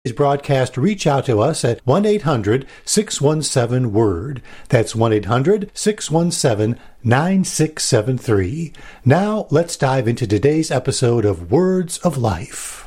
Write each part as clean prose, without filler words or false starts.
broadcast, reach out to us at 1-800-617-WORD. That's 1-800-617-9673. Now, let's dive into today's episode of Words of Life.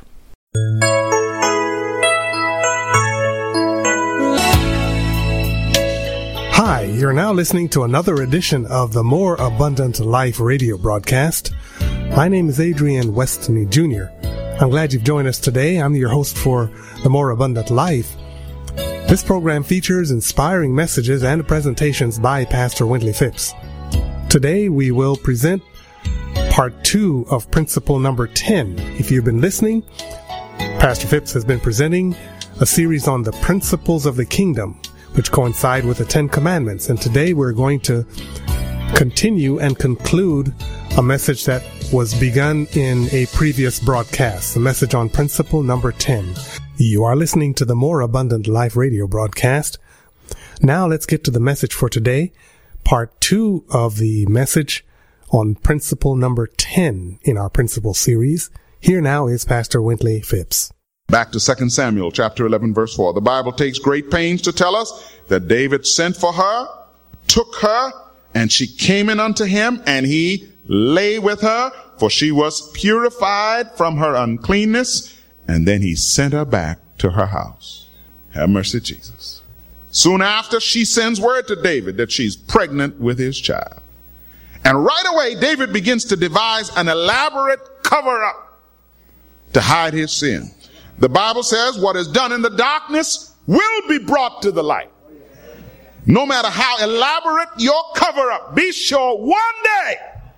Hi, you're now listening to another edition of the More Abundant Life radio broadcast. My name is Adrian Westney Jr. I'm glad you've joined us today. I'm your host for The More Abundant Life. This program features inspiring messages and presentations by Pastor Wintley Phipps. Today we will present part 2 of principle number 10. If you've been listening, Pastor Phipps has been presenting a series on the principles of the kingdom, which coincide with the 10 Commandments. And today we're going to continue and conclude a message that was begun in a previous broadcast, the message on principle number 10. You are listening to the More Abundant Life radio broadcast. Now let's get to the message for today, part 2 of the message on principle number 10 in our principle series. Here now is Pastor Wintley Phipps. Back to 2 Samuel chapter 11 verse 4. The Bible takes great pains to tell us that David sent for her, took her, and she came in unto him, and he lay with her, for she was purified from her uncleanness, and then he sent her back to her house. Have mercy, Jesus. Soon after, she sends word to David that she's pregnant with his child. And right away, David begins to devise an elaborate cover-up to hide his sin. The Bible says what is done in the darkness will be brought to the light. No matter how elaborate your cover-up, be sure one day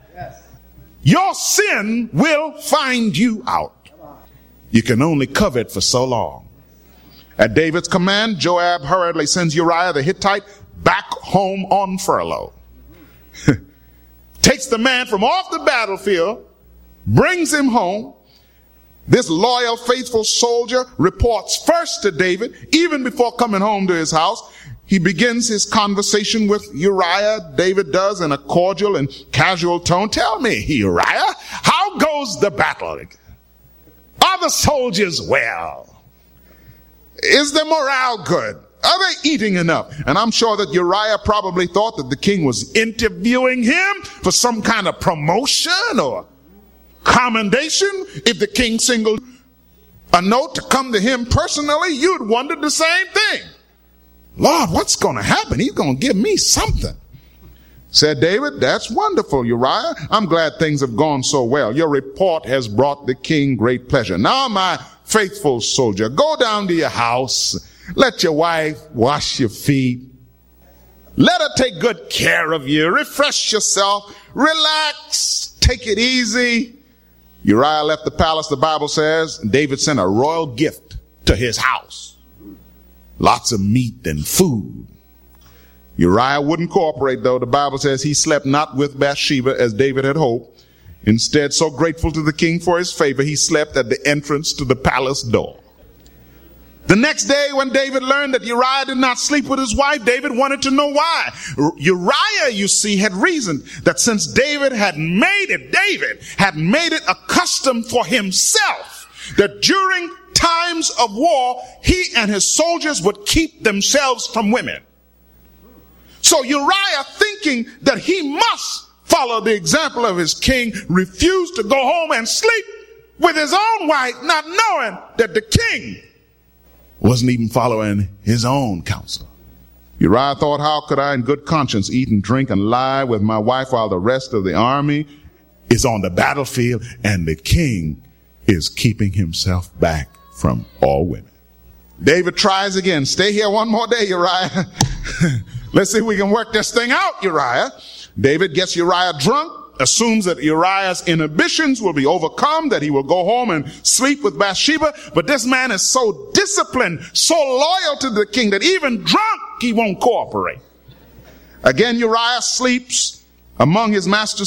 your sin will find you out. You can only cover it for so long. At David's command, Joab hurriedly sends Uriah the Hittite back home on furlough. Takes the man from off the battlefield, brings him home. This loyal, faithful soldier reports first to David, even before coming home to his house. He begins his conversation with Uriah. David does in a cordial and casual tone. Tell me, Uriah, how goes the battle? Are the soldiers well? Is their morale good? Are they eating enough? And I'm sure that Uriah probably thought that the king was interviewing him for some kind of promotion or commendation. If the king singled a note to come to him personally, you'd wonder the same thing. Lord, what's going to happen? He's going to give me something. Said David, that's wonderful, Uriah. I'm glad things have gone so well. Your report has brought the king great pleasure. Now, my faithful soldier, go down to your house. Let your wife wash your feet. Let her take good care of you. Refresh yourself. Relax. Take it easy. Uriah left the palace, the Bible says, and David sent a royal gift to his house. Lots of meat and food. Uriah wouldn't cooperate, though. The Bible says he slept not with Bathsheba as David had hoped. Instead, so grateful to the king for his favor, he slept at the entrance to the palace door. The next day, when David learned that Uriah did not sleep with his wife, David wanted to know why. Uriah, you see, had reasoned that since David had made it a custom for himself that during times of war, he and his soldiers would keep themselves from women. So Uriah, thinking that he must follow the example of his king, refused to go home and sleep with his own wife, not knowing that the king wasn't even following his own counsel. Uriah thought, how could I in good conscience eat and drink and lie with my wife while the rest of the army is on the battlefield and the king is keeping himself back from all women? David tries again. Stay here one more day, Uriah. Let's see if we can work this thing out, Uriah. David gets Uriah drunk, assumes that Uriah's inhibitions will be overcome, that he will go home and sleep with Bathsheba. But this man is so disciplined, so loyal to the king, that even drunk, he won't cooperate. Again, Uriah sleeps among his master's